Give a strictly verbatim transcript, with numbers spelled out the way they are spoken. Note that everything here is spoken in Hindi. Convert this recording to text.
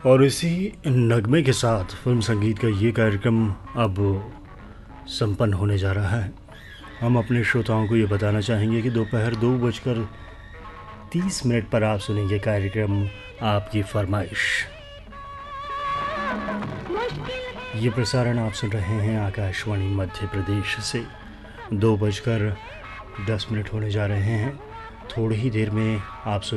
और इसी नगमे के साथ फिल्म संगीत का ये कार्यक्रम अब संपन्न होने जा रहा है। हम अपने श्रोताओं को ये बताना चाहेंगे कि दोपहर दो बजकर तीस मिनट पर आप सुनेंगे कार्यक्रम आपकी फरमाइश। ये प्रसारण आप सुन रहे हैं आकाशवाणी मध्य प्रदेश से। दो बजकर दस मिनट होने जा रहे हैं। थोड़ी ही देर में आप सुन